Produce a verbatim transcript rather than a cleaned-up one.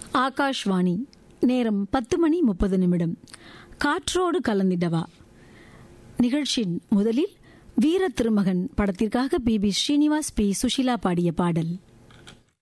ஆகாஷ்வாணி. நேரம் பத்து மணி முப்பது நிமிடம். காற்றோடு கலந்திடவா நிகழ்ச்சியின் முதலில் வீர திருமகன் படத்திற்காக B B Srinivas, B Sushila பாடிய பாடல்.